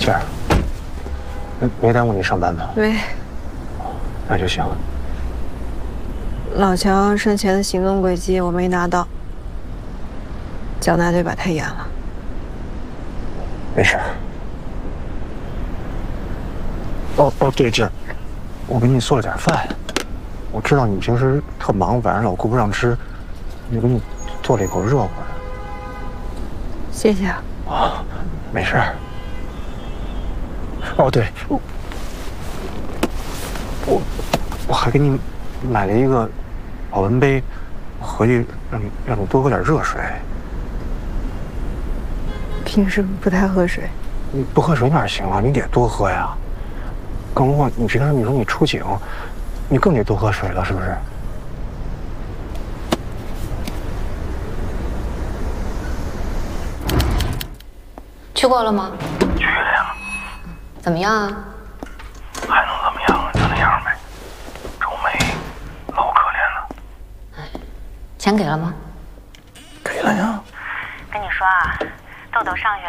倩儿，没耽误你上班吧？ 没。 那就行。 老乔生前的行踪轨迹我没拿到，蒋大队把他演了。 没事。哦，对，静儿，我给你做了点饭。我知道你平时特忙，晚上老顾不上吃，就给你做了一口热乎的。 谢谢啊。 啊，没事。哦，对，我还给你买了一个保温杯，回去让你多喝点热水。 平时不太喝水。 你不喝水哪行啊？你得多喝呀。更何况你平时你说你出警，你更得多喝水了，是不是？ 去过了吗？ 去了呀。 怎么样啊？ 还能怎么样啊？就那样呗。周梅老可怜了。 钱给了吗？ 给了呀。 跟你说啊，豆豆上学